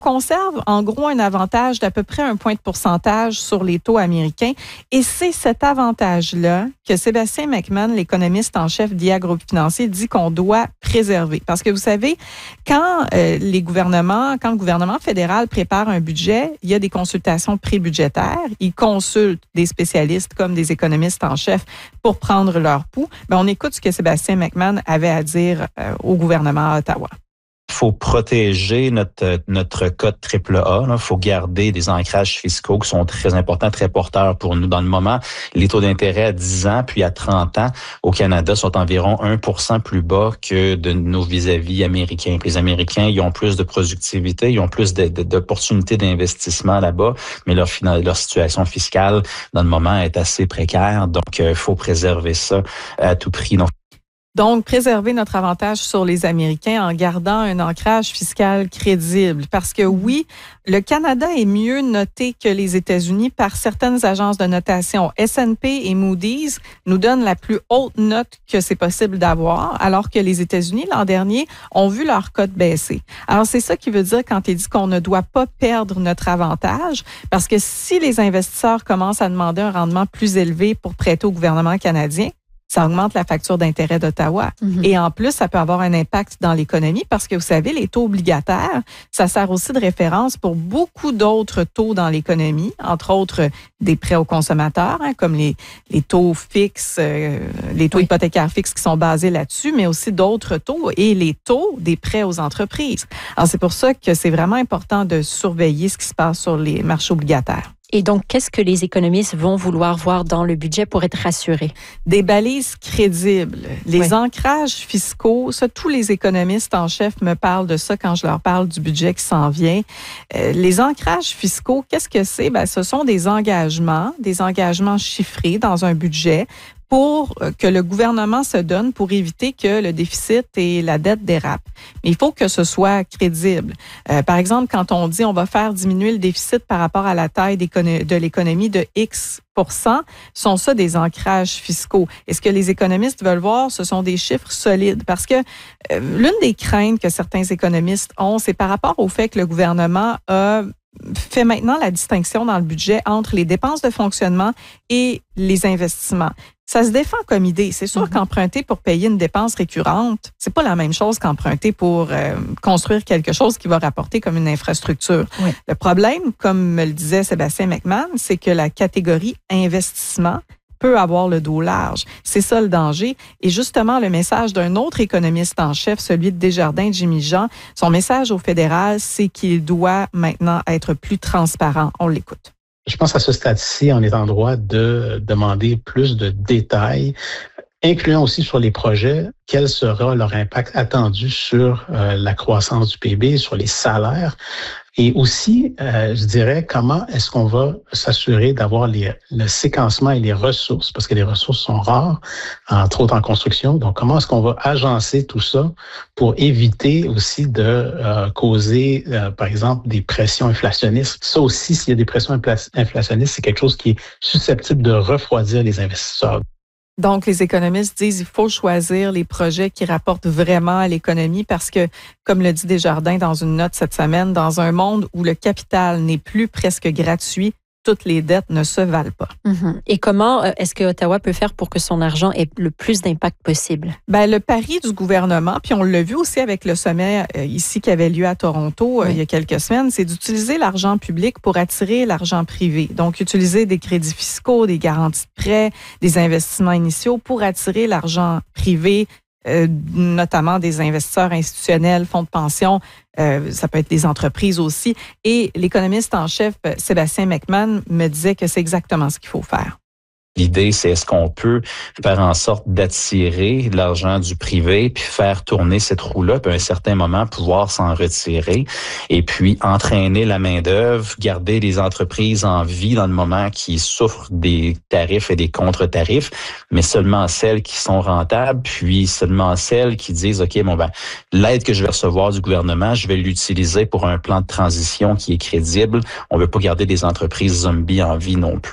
conserve en gros un avantage d'à peu près 1 point de pourcentage sur les taux américains. Et c'est cet avantage-là que Sébastien McMahon, l'économiste en chef d'IA Groupe Financier, dit qu'on doit préserver. Parce que vous savez, quand le gouvernement fédéral prépare un budget, il y a des consultations pré-budgétaires. Ils consultent des spécialistes comme des économistes en chef pour prendre leur pouls. Ben, on écoute ce que Sébastien McMahon avait à dire au gouvernement à Ottawa. Il faut protéger notre code AAA. Il faut garder des ancrages fiscaux qui sont très importants, très porteurs pour nous. Dans le moment, les taux d'intérêt à 10 ans puis à 30 ans au Canada sont environ 1% plus bas que de nos vis-à-vis américains. Puis les Américains, ils ont plus de productivité, ils ont plus d'opportunités d'investissement là-bas, mais leur situation fiscale, dans le moment, est assez précaire. Donc, il faut préserver ça à tout prix. Donc, préserver notre avantage sur les Américains en gardant un ancrage fiscal crédible. Parce que oui, le Canada est mieux noté que les États-Unis par certaines agences de notation. S&P et Moody's nous donnent la plus haute note que c'est possible d'avoir, alors que les États-Unis, l'an dernier, ont vu leur cote baisser. Alors, c'est ça qui veut dire quand il dit qu'on ne doit pas perdre notre avantage, parce que si les investisseurs commencent à demander un rendement plus élevé pour prêter au gouvernement canadien, ça augmente la facture d'intérêt d'Ottawa. Mm-hmm. Et en plus, ça peut avoir un impact dans l'économie parce que, vous savez, les taux obligataires, ça sert aussi de référence pour beaucoup d'autres taux dans l'économie, entre autres des prêts aux consommateurs, comme les taux fixes, les taux hypothécaires fixes qui sont basés là-dessus, mais aussi d'autres taux et les taux des prêts aux entreprises. Alors, c'est pour ça que c'est vraiment important de surveiller ce qui se passe sur les marchés obligataires. Et donc, qu'est-ce que les économistes vont vouloir voir dans le budget pour être rassurés? Des balises crédibles. Les ancrages fiscaux, ça, tous les économistes en chef me parlent de ça quand je leur parle du budget qui s'en vient. Les ancrages fiscaux, qu'est-ce que c'est? Ben, ce sont des engagements chiffrés dans un budget pour que le gouvernement se donne pour éviter que le déficit et la dette dérapent. Mais il faut que ce soit crédible. Par exemple, quand on dit on va faire diminuer le déficit par rapport à la taille de l'économie de X %, sont ça des ancrages fiscaux. Et ce que les économistes veulent voir, ce sont des chiffres solides. Parce que l'une des craintes que certains économistes ont, c'est par rapport au fait que le gouvernement a fait maintenant la distinction dans le budget entre les dépenses de fonctionnement et les investissements. Ça se défend comme idée. C'est sûr qu'emprunter pour payer une dépense récurrente, c'est pas la même chose qu'emprunter pour construire quelque chose qui va rapporter comme une infrastructure. Oui. Le problème, comme me le disait Sébastien McMahon, c'est que la catégorie investissement peut avoir le dos large. C'est ça le danger. Et justement, le message d'un autre économiste en chef, celui de Desjardins, Jimmy Jean, son message au fédéral, c'est qu'il doit maintenant être plus transparent. On l'écoute. Je pense à ce stade-ci, on est en droit de demander plus de détails, incluant aussi sur les projets, quel sera leur impact attendu sur la croissance du PIB, sur les salaires. Et aussi, je dirais, comment est-ce qu'on va s'assurer d'avoir le séquencement et les ressources, parce que les ressources sont rares, entre autres en construction. Donc, comment est-ce qu'on va agencer tout ça pour éviter aussi de causer, par exemple, des pressions inflationnistes. Ça aussi, s'il y a des pressions inflationnistes, c'est quelque chose qui est susceptible de refroidir les investisseurs. Donc, les économistes disent qu'il faut choisir les projets qui rapportent vraiment à l'économie parce que, comme le dit Desjardins dans une note cette semaine, dans un monde où le capital n'est plus presque gratuit, toutes les dettes ne se valent pas. Et comment est-ce que Ottawa peut faire pour que son argent ait le plus d'impact possible? Ben, le pari du gouvernement, puis on l'a vu aussi avec le sommet ici qui avait lieu à Toronto il y a quelques semaines, c'est d'utiliser l'argent public pour attirer l'argent privé. Donc, utiliser des crédits fiscaux, des garanties de prêts, des investissements initiaux pour attirer l'argent privé, notamment des investisseurs institutionnels, fonds de pension, ça peut être des entreprises aussi. Et l'économiste en chef, Sébastien McMahon, me disait que c'est exactement ce qu'il faut faire. L'idée, c'est est-ce qu'on peut faire en sorte d'attirer l'argent du privé puis faire tourner cette roue-là, puis à un certain moment pouvoir s'en retirer et puis entraîner la main-d'œuvre, garder les entreprises en vie dans le moment qui souffrent des tarifs et des contre-tarifs, mais seulement celles qui sont rentables, puis seulement celles qui disent OK, l'aide que je vais recevoir du gouvernement, je vais l'utiliser pour un plan de transition qui est crédible. On veut pas garder des entreprises zombies en vie non plus.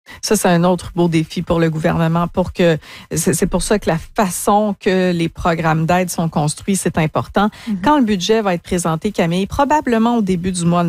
Ça, c'est un autre beau défi pour le gouvernement. C'est pour ça que la façon que les programmes d'aide sont construits, c'est important. Quand le budget va être présenté, Camille, probablement au début du mois de